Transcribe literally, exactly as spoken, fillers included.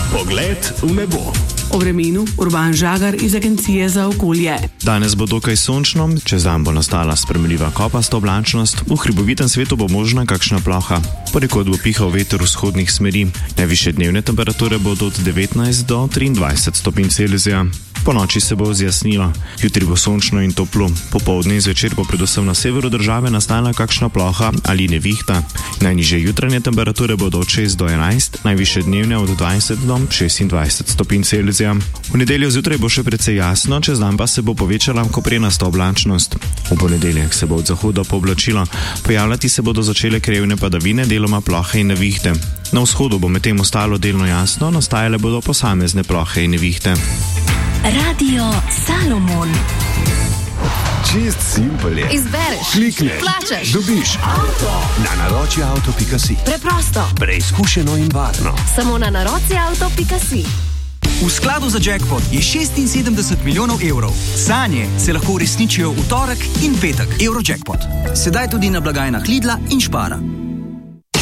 Pogled v nebo. O vremenu Urban Žagar iz Agencije za okolje. Danes bo dokaj sončno, čez dan bo nastala spremljiva kopasta oblačnost, v hribovitem svetu bo možna kakšna ploha. Ponekod bo pihal veter vzhodnih smeri. Najvišje dnevne temperature bodo od devetnajst do triindvajset stopinj Celzija. Po noči se bo zjasnilo, jutri bo sončno in toplo, popoldne in zvečer bo predvsem na severu države nastala kakšna ploha ali nevihta. Najnižje jutranje temperature bodo od šest do enajst, najvišje dnevne od dvajset do šestindvajset stopinj Celzija. V nedeljo zjutraj bo še precej jasno, čez dan pa se bo povečala koprenasta oblačnost. V ponedeljek se bo od zahoda pooblačilo, pojavljati se bodo začele krevne padavine, deloma plohe in nevihte. Na vzhodu bo medtem ostalo delno jasno, nastajale bodo posamezne plohe in nevihte. Radio Salomon. Čist simpel je. Izbereš, klikneš, plačaš, dobiš avto na naročje avto pika si. Preprosto, Preizkušeno in varno. samo na naročje avto pika si. V skladu za jackpot je šestinsedemdeset milijonov evrov. Sanje se lahko uresničijo v torek in petek. Eurojackpot. Sedaj tudi na blagajnah Lidla in Spara.